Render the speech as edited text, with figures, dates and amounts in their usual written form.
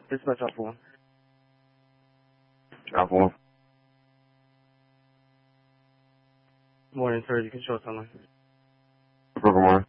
Dispatch Alpha 1. Alpha 1. Morning, sir. You can show us online. Good morning.